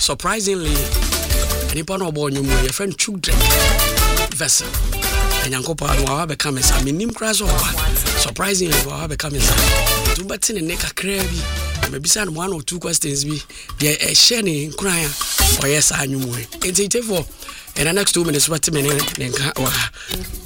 surprisingly anyone no boy nyum your friend children vessel enyankopa no wa be come say minim crash over surprisingly wa be come say to betin ne kakra bi maybe say one or two questions bi dey share ne nkran or yes anyum we enti for in the next 2 minutes what me ne nka wa